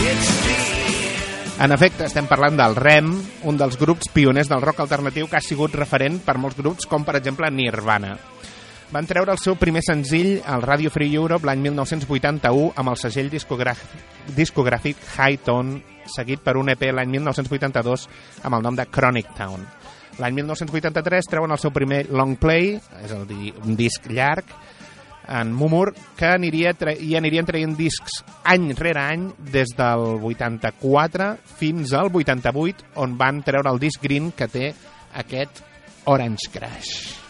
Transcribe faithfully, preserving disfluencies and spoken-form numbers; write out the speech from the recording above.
En efecte, estem parlant del R E M, un dels grups pioners del rock alternatiu que ha sigut referent per molts grups, com per exemple Nirvana. Van treure el seu primer senzill al Radio Free Europe l'any mil nou-cents vuitanta-u amb el segell discogràfic High Tone, seguit per un E P l'any mil nou-cents vuitanta-dos amb el nom de Chronic Town. L'any mil nou-cents vuitanta-tres treuen el seu primer long play, és a dir, un disc llarg, en Mumur, que aniria tra i anirien traient discs any rere any des del vuitanta-quatre fins al vuitanta-vuit, on van treure el disc Green, que té aquest Orange Crush.